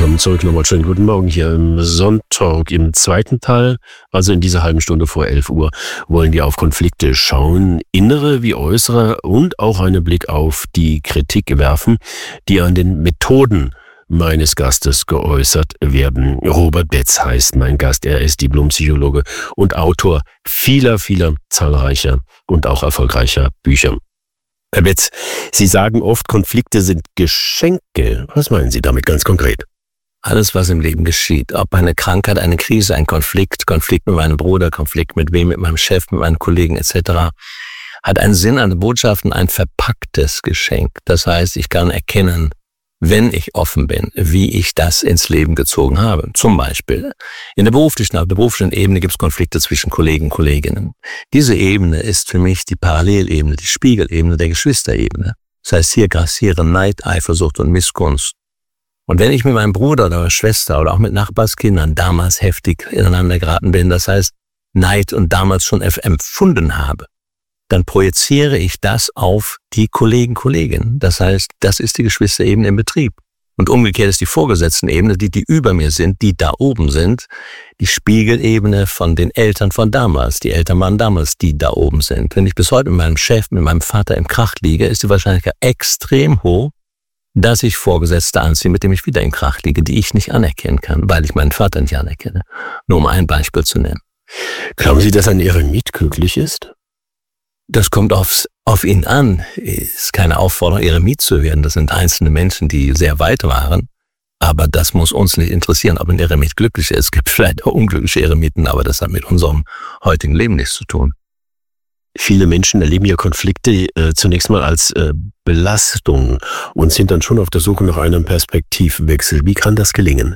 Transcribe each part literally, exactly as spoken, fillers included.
Willkommen zurück, nochmal schönen guten Morgen hier im Sonntag im zweiten Teil, also in dieser halben Stunde vor elf Uhr, wollen wir auf Konflikte schauen, innere wie äußere, und auch einen Blick auf die Kritik werfen, die an den Methoden meines Gastes geäußert werden. Robert Betz heißt mein Gast, er ist Diplompsychologe und Autor vieler, vieler zahlreicher und auch erfolgreicher Bücher. Herr Betz, Sie sagen oft, Konflikte sind Geschenke. Was meinen Sie damit ganz konkret? Alles, was im Leben geschieht, ob eine Krankheit, eine Krise, ein Konflikt, Konflikt mit meinem Bruder, Konflikt mit wem, mit meinem Chef, mit meinen Kollegen et cetera, hat einen Sinn, eine Botschaft und ein verpacktes Geschenk. Das heißt, ich kann erkennen, wenn ich offen bin, wie ich das ins Leben gezogen habe. Zum Beispiel in der beruflichen, auf der beruflichen Ebene gibt es Konflikte zwischen Kollegen und Kolleginnen. Diese Ebene ist für mich die Parallelebene, die Spiegelebene der Geschwisterebene. Das heißt, hier grassieren Neid, Eifersucht und Missgunst. Und wenn ich mit meinem Bruder oder Schwester oder auch mit Nachbarskindern damals heftig ineinander geraten bin, das heißt Neid und damals schon empfunden habe, dann projiziere ich das auf die Kollegen, Kolleginnen. Das heißt, das ist die Geschwisterebene im Betrieb. Und umgekehrt ist die Vorgesetztenebene, die, die über mir sind, die da oben sind, die Spiegelebene von den Eltern von damals. Die Eltern waren damals, die da oben sind. Wenn ich bis heute mit meinem Chef, mit meinem Vater im Krach liege, ist die Wahrscheinlichkeit extrem hoch, dass ich Vorgesetzte anziehe, mit dem ich wieder im Krach liege, die ich nicht anerkennen kann, weil ich meinen Vater nicht anerkenne. Nur um ein Beispiel zu nennen. Glauben Sie, dass ein Eremit glücklich ist? Das kommt aufs, auf ihn an. Es ist keine Aufforderung, Eremit zu werden. Das sind einzelne Menschen, die sehr weit waren. Aber das muss uns nicht interessieren, ob ein Eremit glücklich ist. Es gibt vielleicht auch unglückliche Eremiten, aber das hat mit unserem heutigen Leben nichts zu tun. Viele Menschen erleben ja Konflikte äh, zunächst mal als äh, Belastung und sind dann schon auf der Suche nach einem Perspektivwechsel. Wie kann das gelingen?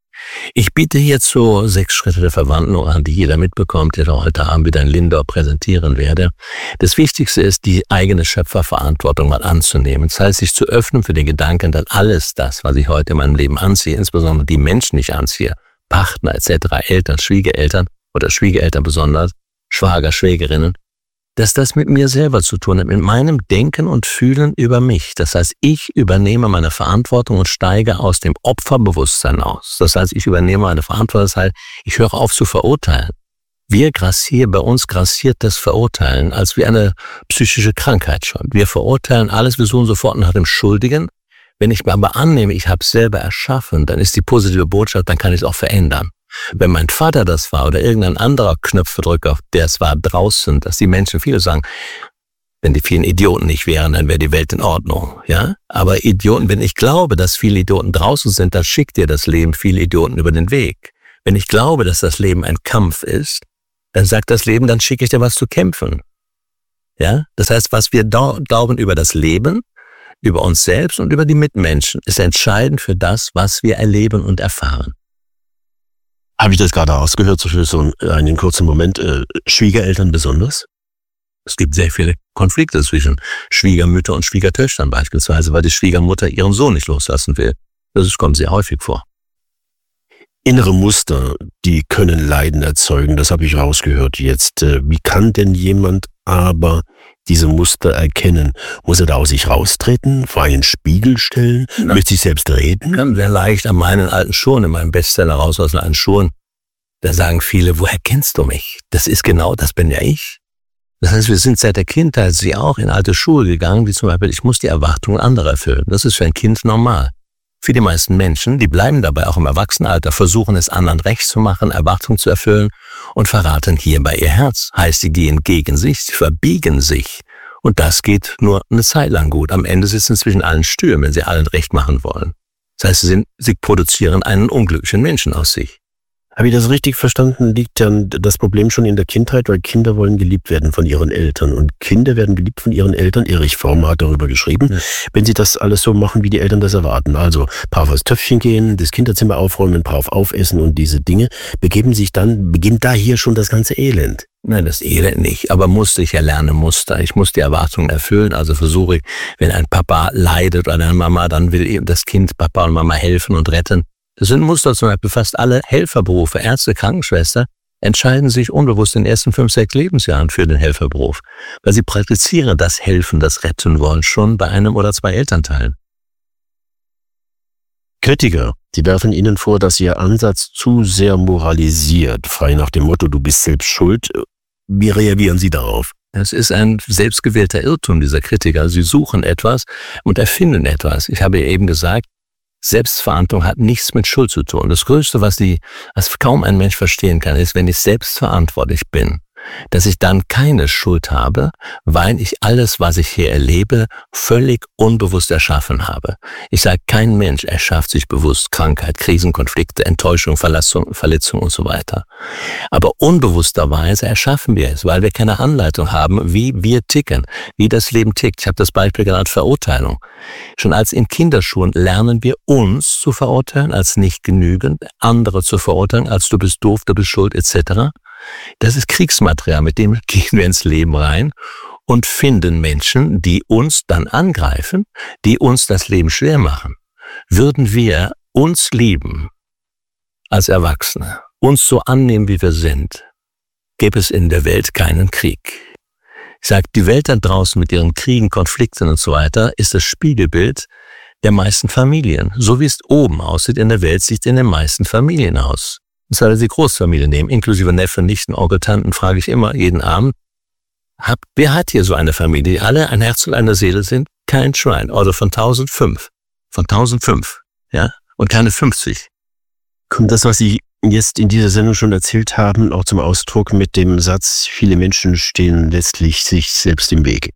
Ich biete hierzu sechs Schritte der Verwandlung an, die jeder mitbekommt, der heute Abend wieder in Lindau präsentieren werde. Das Wichtigste ist, die eigene Schöpferverantwortung mal anzunehmen. Das heißt, sich zu öffnen für den Gedanken, dass alles das, was ich heute in meinem Leben anziehe, insbesondere die Menschen, die ich anziehe, Partner et cetera, Eltern, Schwiegereltern oder Schwiegereltern besonders, Schwager, Schwägerinnen, dass das mit mir selber zu tun hat, mit meinem Denken und Fühlen über mich. Das heißt, ich übernehme meine Verantwortung und steige aus dem Opferbewusstsein aus. Das heißt, ich übernehme meine Verantwortung, das heißt, ich höre auf zu verurteilen. Wir grassieren, bei uns grassiert das Verurteilen als wie eine psychische Krankheit schon. Wir verurteilen alles, wir suchen sofort nach dem Schuldigen. Wenn ich mir aber annehme, ich habe es selber erschaffen, dann ist die positive Botschaft, dann kann ich es auch verändern. Wenn mein Vater das war oder irgendein anderer Knöpfedrücker, der es war draußen, dass die Menschen, viele sagen, wenn die vielen Idioten nicht wären, dann wäre die Welt in Ordnung, ja? Aber Idioten, wenn ich glaube, dass viele Idioten draußen sind, dann schickt dir das Leben viele Idioten über den Weg. Wenn ich glaube, dass das Leben ein Kampf ist, dann sagt das Leben, dann schicke ich dir was zu kämpfen. Ja? Das heißt, was wir glauben über das Leben, über uns selbst und über die Mitmenschen, ist entscheidend für das, was wir erleben und erfahren. Habe ich das gerade ausgehört, so für so einen kurzen Moment, äh, Schwiegereltern besonders? Es gibt sehr viele Konflikte zwischen Schwiegermütter und Schwiegertöchtern beispielsweise, weil die Schwiegermutter ihren Sohn nicht loslassen will. Das kommt sehr häufig vor. Innere Muster, die können Leiden erzeugen, das habe ich rausgehört jetzt. Wie kann denn jemand aber diese Muster erkennen? Muss er da aus sich raustreten, vor einen Spiegel stellen, ja, mit sich selbst reden? Ganz sehr leicht an meinen alten Schuhen, in meinem Bestseller raus aus den alten Schuhen. Da sagen viele, woher kennst du mich? Das ist genau, das bin ja ich. Das heißt, wir sind seit der Kindheit sie auch in alte Schuhe gegangen, wie zum Beispiel, ich muss die Erwartungen anderer erfüllen. Das ist für ein Kind normal. Für die meisten Menschen, die bleiben dabei auch im Erwachsenenalter, versuchen es anderen recht zu machen, Erwartungen zu erfüllen und verraten hierbei ihr Herz. Heißt, sie gehen gegen sich, sie verbiegen sich. Und das geht nur eine Zeit lang gut. Am Ende sitzen sie zwischen allen Stühlen, wenn sie allen recht machen wollen. Das heißt, sie, sind, sie produzieren einen unglücklichen Menschen aus sich. Habe ich das richtig verstanden? Liegt dann das Problem schon in der Kindheit, weil Kinder wollen geliebt werden von ihren Eltern und Kinder werden geliebt von ihren Eltern. Erich Fromm hat darüber geschrieben, ja, wenn sie das alles so machen, wie die Eltern das erwarten. Also brav aufs Töpfchen gehen, das Kinderzimmer aufräumen, brav aufessen und diese Dinge, begeben sich dann, beginnt da hier schon das ganze Elend. Nein, das Elend nicht, aber musste ich ja lernen, Muster. Ich muss die Erwartungen erfüllen, also versuche ich, wenn ein Papa leidet oder eine Mama, dann will eben das Kind Papa und Mama helfen und retten. Das sind Muster zum Beispiel. Fast alle Helferberufe, Ärzte, Krankenschwester, entscheiden sich unbewusst in den ersten fünf, sechs Lebensjahren für den Helferberuf, weil sie praktizieren das Helfen, das Retten wollen, schon bei einem oder zwei Elternteilen. Kritiker, Sie werfen Ihnen vor, dass Ihr Ansatz zu sehr moralisiert, frei nach dem Motto, du bist selbst schuld. Wie reagieren Sie darauf? Es ist ein selbstgewählter Irrtum dieser Kritiker. Sie suchen etwas und erfinden etwas. Ich habe ja eben gesagt, Selbstverantwortung hat nichts mit Schuld zu tun. Das Größte, was, die, was kaum ein Mensch verstehen kann, ist, wenn ich selbstverantwortlich bin, dass ich dann keine Schuld habe, weil ich alles, was ich hier erlebe, völlig unbewusst erschaffen habe. Ich sage, kein Mensch erschafft sich bewusst Krankheit, Krisen, Konflikte, Enttäuschung, Verletzung, Verletzung und so weiter. Aber unbewussterweise erschaffen wir es, weil wir keine Anleitung haben, wie wir ticken, wie das Leben tickt. Ich habe das Beispiel genannt, Verurteilung. Schon als in Kinderschuhen lernen wir uns zu verurteilen als nicht genügend, andere zu verurteilen als du bist doof, du bist schuld et cetera. Das ist Kriegsmaterial, mit dem gehen wir ins Leben rein und finden Menschen, die uns dann angreifen, die uns das Leben schwer machen. Würden wir uns lieben als Erwachsene, uns so annehmen, wie wir sind, gäbe es in der Welt keinen Krieg. Ich sage, die Welt da draußen mit ihren Kriegen, Konflikten und so weiter ist das Spiegelbild der meisten Familien. So wie es oben aussieht in der Welt, sieht es in den meisten Familien aus. Das heißt, die Großfamilie nehmen, inklusive Neffen, Nichten, Onkel, Tanten, frage ich immer jeden Abend, hab, wer hat hier so eine Familie, die alle ein Herz und eine Seele sind? Kein Schwein. Oder von tausendfünf. Von tausendfünf. Ja? Und keine fünfzig. Kommt das, was Sie jetzt in dieser Sendung schon erzählt haben, auch zum Ausdruck mit dem Satz, viele Menschen stehen letztlich sich selbst im Weg?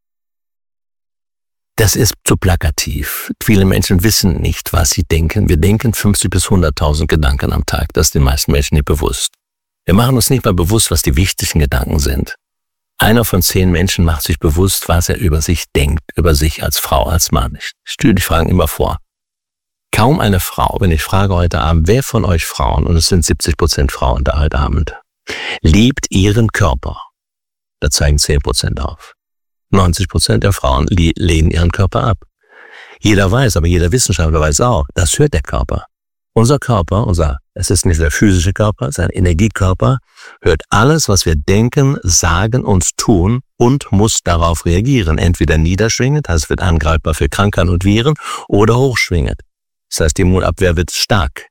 Das ist zu plakativ. Viele Menschen wissen nicht, was sie denken. Wir denken fünfzig bis hunderttausend Gedanken am Tag. Das ist den meisten Menschen nicht bewusst. Wir machen uns nicht mal bewusst, was die wichtigsten Gedanken sind. Einer von zehn Menschen macht sich bewusst, was er über sich denkt, über sich als Frau, als Mann. Ich stelle die Fragen immer vor. Kaum eine Frau, wenn ich frage heute Abend, wer von euch Frauen, und es sind siebzig Prozent Frauen da heute Abend, liebt ihren Körper? Da zeigen zehn Prozent auf. neunzig Prozent der Frauen lehnen ihren Körper ab. Jeder weiß, aber jeder Wissenschaftler weiß auch, das hört der Körper. Unser Körper, unser, es ist nicht der physische Körper, es ist ein Energiekörper, hört alles, was wir denken, sagen und tun und muss darauf reagieren. Entweder niederschwingend, das heißt, wird angreifbar für Krankheiten und Viren, oder hochschwingend. Das heißt, die Immunabwehr wird stark.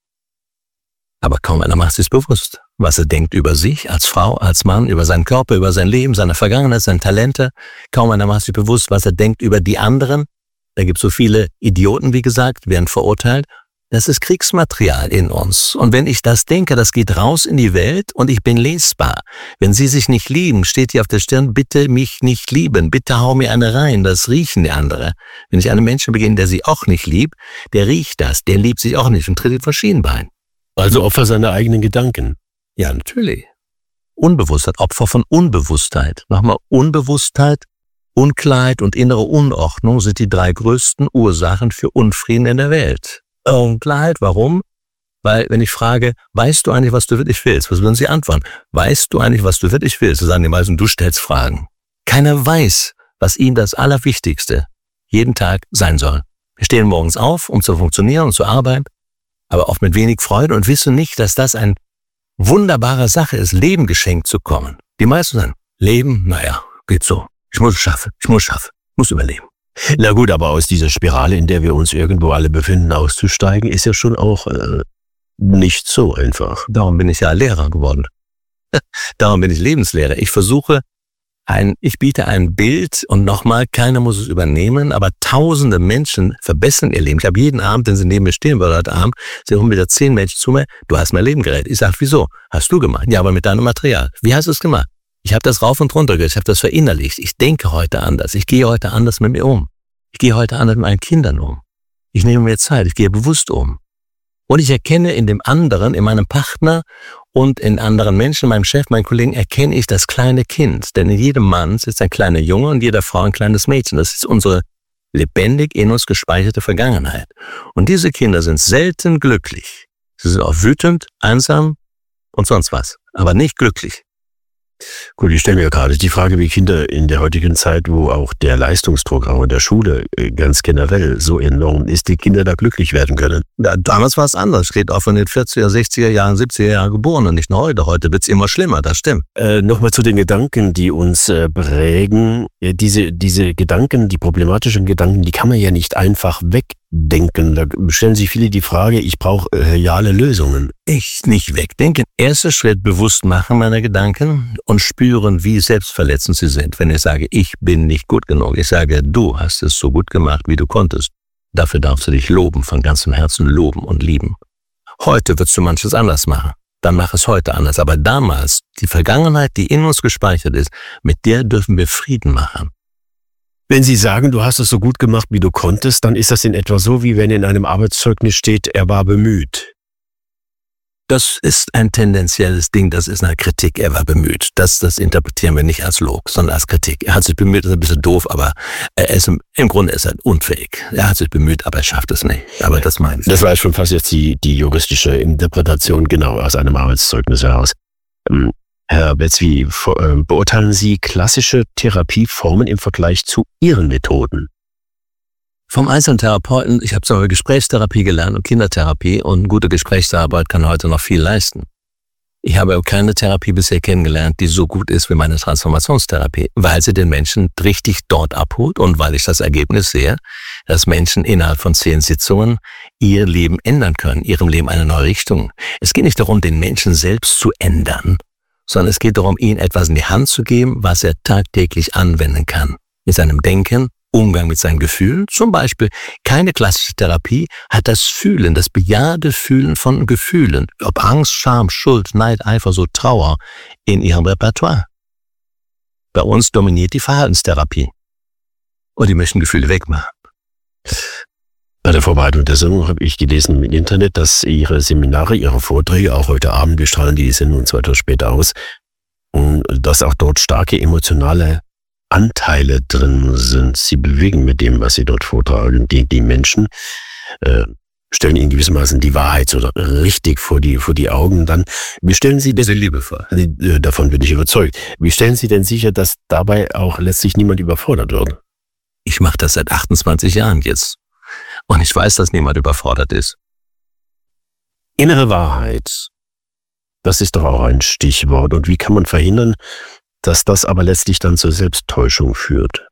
Aber kaum einer macht sich bewusst, was er denkt über sich, als Frau, als Mann, über seinen Körper, über sein Leben, seine Vergangenheit, seine Talente. Kaum einer macht sich bewusst, was er denkt über die anderen. Da gibt es so viele Idioten, wie gesagt, werden verurteilt. Das ist Kriegsmaterial in uns. Und wenn ich das denke, das geht raus in die Welt und ich bin lesbar. Wenn Sie sich nicht lieben, steht hier auf der Stirn, bitte mich nicht lieben, bitte hau mir eine rein, das riechen die andere. Wenn ich einem Menschen begegne, der sie auch nicht liebt, der riecht das, der liebt sich auch nicht und tritt vor Schienbein. Also Opfer seiner eigenen Gedanken. Ja, natürlich. Unbewusstheit, Opfer von Unbewusstheit. Nochmal, Unbewusstheit, Unklarheit und innere Unordnung sind die drei größten Ursachen für Unfrieden in der Welt. Unklarheit, warum? Weil, wenn ich frage, weißt du eigentlich, was du wirklich willst? Was würden Sie antworten? Weißt du eigentlich, was du wirklich willst? So sagen die meisten, du stellst Fragen. Keiner weiß, was ihm das Allerwichtigste jeden Tag sein soll. Wir stehen morgens auf, um zu funktionieren und zu arbeiten, aber oft mit wenig Freude und wissen nicht, dass das eine wunderbare Sache ist, Leben geschenkt zu kommen. Die meisten sagen, Leben, naja, geht so. Ich muss es schaffen, ich muss es schaffen, ich muss überleben. Na gut, aber aus dieser Spirale, in der wir uns irgendwo alle befinden, auszusteigen, ist ja schon auch äh, nicht so einfach. Darum bin ich ja Lehrer geworden. Darum bin ich Lebenslehrer. Ich versuche, ein, ich biete ein Bild und nochmal, keiner muss es übernehmen, aber tausende Menschen verbessern ihr Leben. Ich habe jeden Abend, wenn sie neben mir stehen würden heute Abend, sie kommen wieder zehn Menschen zu mir, du hast mein Leben gerettet. Ich sage, wieso? Hast du gemacht? Ja, aber mit deinem Material. Wie hast du es gemacht? Ich habe das rauf und runter gehört, ich habe das verinnerlicht. Ich denke heute anders. Ich gehe heute anders mit mir um. Ich gehe heute anders mit meinen Kindern um. Ich nehme mir Zeit, ich gehe bewusst um. Und ich erkenne in dem anderen, in meinem Partner und in anderen Menschen, meinem Chef, meinen Kollegen, erkenne ich das kleine Kind. Denn in jedem Mann sitzt ein kleiner Junge und in jeder Frau ein kleines Mädchen. Das ist unsere lebendig in uns gespeicherte Vergangenheit. Und diese Kinder sind selten glücklich. Sie sind auch wütend, einsam und sonst was, aber nicht glücklich. Gut, ich stelle mir gerade die Frage, wie Kinder in der heutigen Zeit, wo auch der Leistungsdruck auch in der Schule ganz generell so enorm ist, die Kinder da glücklich werden können. Ja, damals war es anders. Ich rede auch von den vierziger, sechziger Jahren, siebziger Jahren geboren und nicht nur heute. Heute wird es immer schlimmer, das stimmt. Äh, Nochmal zu den Gedanken, die uns äh, prägen. Ja, diese, diese Gedanken, die problematischen Gedanken, die kann man ja nicht einfach wegdenken. Da stellen sich viele die Frage, ich brauche äh, reale Lösungen. Ich nicht wegdenken. Erster Schritt, bewusst machen meiner Gedanken und spüren, wie selbstverletzend sie sind. Wenn ich sage, ich bin nicht gut genug, ich sage, du hast es so gut gemacht, wie du konntest. Dafür darfst du dich loben, von ganzem Herzen loben und lieben. Heute wirst du manches anders machen. Dann mach es heute anders. Aber damals, die Vergangenheit, die in uns gespeichert ist, mit der dürfen wir Frieden machen. Wenn Sie sagen, du hast es so gut gemacht, wie du konntest, dann ist das in etwa so, wie wenn in einem Arbeitszeugnis steht, er war bemüht. Das ist ein tendenzielles Ding, das ist eine Kritik, er war bemüht. Das, das interpretieren wir nicht als Lob, sondern als Kritik. Er hat sich bemüht, das ist ein bisschen doof, aber er ist, im Grunde ist er unfähig. Er hat sich bemüht, aber er schafft es nicht. Aber das meine ich. Das war schon fast jetzt die, die juristische Interpretation genau aus einem Arbeitszeugnis heraus. Ähm, Herr Betzwi, beurteilen Sie klassische Therapieformen im Vergleich zu Ihren Methoden? Vom einzelnen Therapeuten, ich habe zum Beispiel Gesprächstherapie gelernt und Kindertherapie und gute Gesprächsarbeit kann heute noch viel leisten. Ich habe keine Therapie bisher kennengelernt, die so gut ist wie meine Transformationstherapie, weil sie den Menschen richtig dort abholt und weil ich das Ergebnis sehe, dass Menschen innerhalb von zehn Sitzungen ihr Leben ändern können, ihrem Leben eine neue Richtung. Es geht nicht darum, den Menschen selbst zu ändern, sondern es geht darum, ihm etwas in die Hand zu geben, was er tagtäglich anwenden kann. Mit seinem Denken, Umgang mit seinen Gefühlen, zum Beispiel keine klassische Therapie hat das Fühlen, das bejahende Fühlen von Gefühlen, ob Angst, Scham, Schuld, Neid, Eifersucht, Trauer, in ihrem Repertoire. Bei uns dominiert die Verhaltenstherapie und die möchten Gefühle wegmachen. Bei der Vorbereitung der Sendung habe ich gelesen im Internet, dass Ihre Seminare, Ihre Vorträge auch heute Abend, wir strahlen die Sendung zwei Tage später aus, und dass auch dort starke emotionale Anteile drin sind. Sie bewegen mit dem, was Sie dort vortragen, die, die Menschen, äh, stellen Ihnen gewissermaßen die Wahrheit so richtig vor die, vor die Augen. Dann, wie stellen Sie das liebevoll? Äh, davon bin ich überzeugt. Wie stellen Sie denn sicher, dass dabei auch letztlich niemand überfordert wird? Ich mache das seit achtundzwanzig Jahren jetzt. Und ich weiß, dass niemand überfordert ist. Innere Wahrheit. Das ist doch auch ein Stichwort. Und wie kann man verhindern, dass das aber letztlich dann zur Selbsttäuschung führt?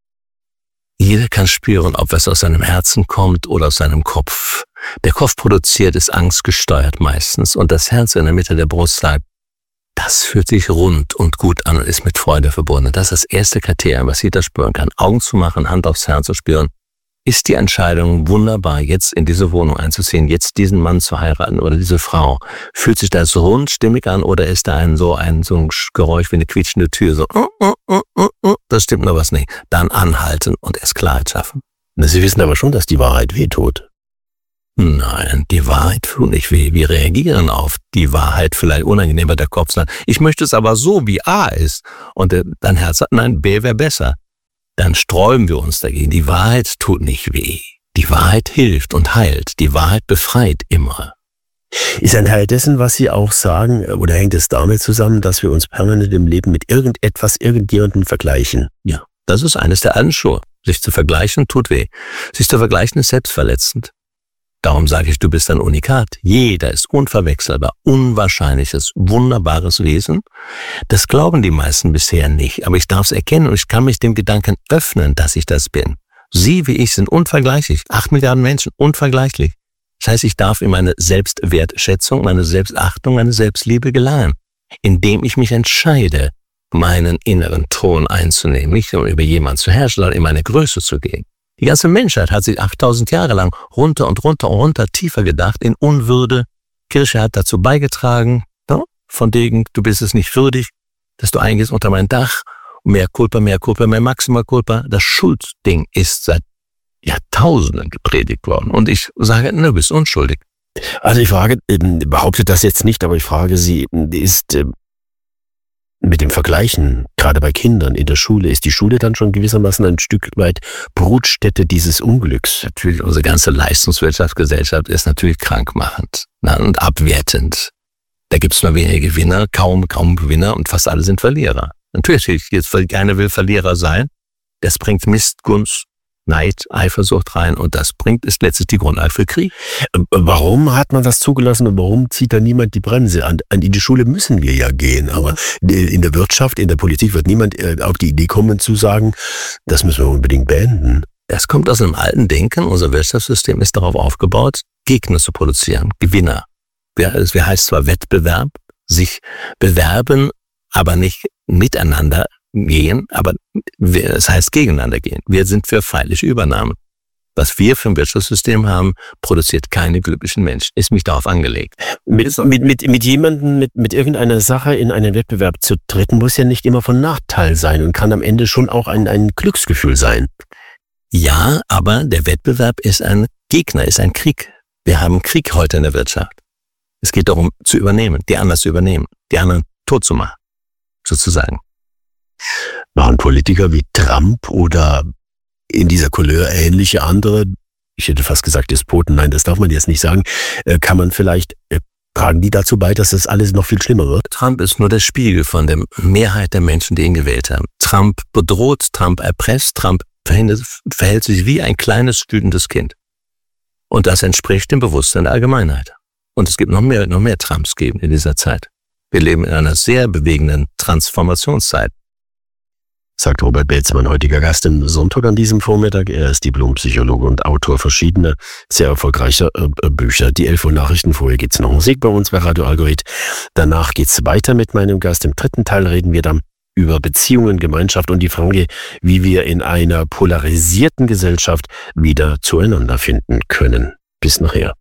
Jeder kann spüren, ob was aus seinem Herzen kommt oder aus seinem Kopf. Der Kopf produziert, ist angstgesteuert meistens. Und das Herz in der Mitte der Brust sagt, das fühlt sich rund und gut an und ist mit Freude verbunden. Das ist das erste Kriterium, was jeder spüren kann. Augen zu machen, Hand aufs Herz zu spüren. Ist die Entscheidung wunderbar, jetzt in diese Wohnung einzuziehen, jetzt diesen Mann zu heiraten oder diese Frau? Fühlt sich das rund, stimmig an oder ist da ein so ein so ein Geräusch wie eine quietschende Tür? So, uh, uh, uh, uh, uh, das stimmt noch was nicht. Dann anhalten und erst Klarheit schaffen. Sie wissen aber schon, dass die Wahrheit wehtut. Nein, die Wahrheit tut nicht weh. Wir reagieren auf die Wahrheit vielleicht unangenehm, weil der Kopf sagt, ich möchte es aber so, wie A ist. Und dein Herz sagt, nein, B wäre besser. Dann sträuben wir uns dagegen. Die Wahrheit tut nicht weh. Die Wahrheit hilft und heilt. Die Wahrheit befreit immer. Ist ein Teil dessen, was Sie auch sagen, oder hängt es damit zusammen, dass wir uns permanent im Leben mit irgendetwas, irgendjemandem vergleichen? Ja, das ist eines der Anschuhe. Sich zu vergleichen tut weh. Sich zu vergleichen ist selbstverletzend. Darum sage ich, du bist ein Unikat. Jeder ist unverwechselbar, unwahrscheinliches, wunderbares Wesen. Das glauben die meisten bisher nicht, aber ich darf es erkennen und ich kann mich dem Gedanken öffnen, dass ich das bin. Sie wie ich sind unvergleichlich. Acht Milliarden Menschen, unvergleichlich. Das heißt, ich darf in meine Selbstwertschätzung, meine Selbstachtung, meine Selbstliebe gelangen, indem ich mich entscheide, meinen inneren Thron einzunehmen, nicht um über jemanden zu herrschen, sondern in meine Größe zu gehen. Die ganze Menschheit hat sich achttausend Jahre lang runter und runter und runter tiefer gedacht in Unwürde. Kirche hat dazu beigetragen, ja, von wegen, du bist es nicht würdig, dass du eingehst unter mein Dach. Mehr Culpa, mehr Culpa, mehr Maxima Culpa. Das Schuldding ist seit Jahrtausenden gepredigt worden. Und ich sage, du bist unschuldig. Also ich frage, behauptet das jetzt nicht, aber ich frage Sie, ist mit dem Vergleichen, gerade bei Kindern in der Schule, ist die Schule dann schon gewissermaßen ein Stück weit Brutstätte dieses Unglücks? Natürlich, unsere ganze Leistungswirtschaftsgesellschaft ist natürlich krankmachend und abwertend. Da gibt es nur wenige Gewinner, kaum, kaum Gewinner und fast alle sind Verlierer. Natürlich, jetzt keiner will Verlierer sein. Das bringt Missgunst, Neid, Eifersucht rein und das bringt ist letztlich die Grundlage für Krieg. Warum hat man das zugelassen und warum zieht da niemand die Bremse an? In die Schule müssen wir ja gehen, aber in der Wirtschaft, in der Politik wird niemand auf die Idee kommen zu sagen, das müssen wir unbedingt beenden. Das kommt aus einem alten Denken. Unser Wirtschaftssystem ist darauf aufgebaut, Gegner zu produzieren, Gewinner. Es heißt zwar Wettbewerb, sich bewerben, aber nicht miteinander gehen, aber es heißt gegeneinander gehen. Wir sind für feindliche Übernahmen. Was wir für ein Wirtschaftssystem haben, produziert keine glücklichen Menschen. Ist mich darauf angelegt. Mit, mit, mit, mit jemandem, mit, mit irgendeiner Sache in einen Wettbewerb zu treten, muss ja nicht immer von Nachteil sein und kann am Ende schon auch ein, ein Glücksgefühl sein. Ja, aber der Wettbewerb ist ein Gegner, ist ein Krieg. Wir haben Krieg heute in der Wirtschaft. Es geht darum, zu übernehmen, die anderen zu übernehmen, die anderen tot zu machen, sozusagen. Machen Politiker wie Trump oder in dieser Couleur ähnliche andere, ich hätte fast gesagt Despoten, nein, das darf man jetzt nicht sagen, kann man vielleicht, tragen die dazu bei, dass das alles noch viel schlimmer wird? Trump ist nur der Spiegel von der Mehrheit der Menschen, die ihn gewählt haben. Trump bedroht, Trump erpresst, Trump verhält sich wie ein kleines, wütendes Kind. Und das entspricht dem Bewusstsein der Allgemeinheit. Und es gibt noch mehr, noch mehr Trumps geben in dieser Zeit. Wir leben in einer sehr bewegenden Transformationszeit. Sagt Robert Belzmann, heutiger Gast im Sonntag an diesem Vormittag. Er ist Diplompsychologe und Autor verschiedener, sehr erfolgreicher äh, Bücher. Die elf Uhr Nachrichten, vorher geht's noch Musik bei uns bei Radio Algorit. Danach geht's weiter mit meinem Gast. Im dritten Teil reden wir dann über Beziehungen, Gemeinschaft und die Frage, wie wir in einer polarisierten Gesellschaft wieder zueinander finden können. Bis nachher.